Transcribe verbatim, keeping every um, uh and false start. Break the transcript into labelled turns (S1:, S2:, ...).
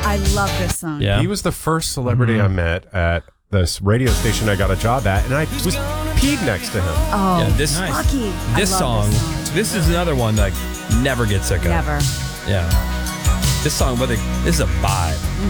S1: I love this song.
S2: Yeah.
S3: He was the first celebrity mm-hmm. I met at this radio station I got a job at, and I was peed next to him.
S1: Oh,
S2: yeah, this,
S1: nice. Lucky.
S2: This song, this song, this is another one that I never get sick of.
S1: Never.
S2: Yeah. This song, whether this is a vibe.